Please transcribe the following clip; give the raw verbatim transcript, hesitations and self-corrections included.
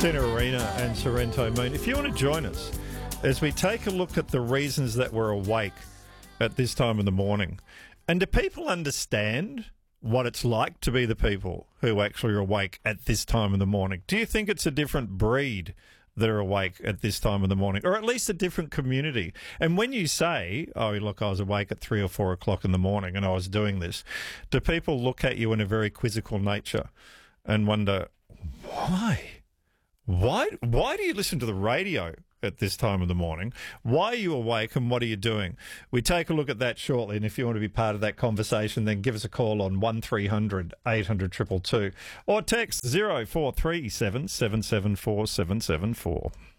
Christina Arena and Sorrento Moon. If you want to join us as we take a look at the reasons that we're awake at this time in the morning, and do people understand what it's like to be the people who actually are awake at this time in the morning? Do you think it's a different breed that are awake at this time of the morning, or at least a different community? And when you say, oh, look, I was awake at three or four o'clock in the morning and I was doing this, do people look at you in a very quizzical nature and wonder, why? Why, why do you listen to the radio at this time of the morning? Why are you awake and what are you doing? We take a look at that shortly, and if you want to be part of that conversation, then give us a call on one three hundred eight hundred two two two or text zero four three seven seven seven four seven seven four.